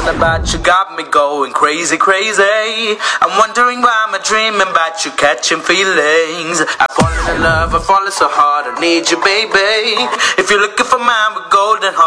about you got me going crazy, crazy. I'm wondering why I'm dreaming about you catching feelings. I fall in love, I fall so hard, I need you, baby. If you're looking for mine with golden heart.